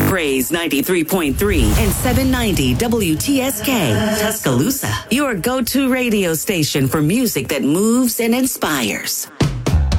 Praise 93.3 and 790 WTSK, Tuscaloosa. Your go-to radio station for music that moves and inspires.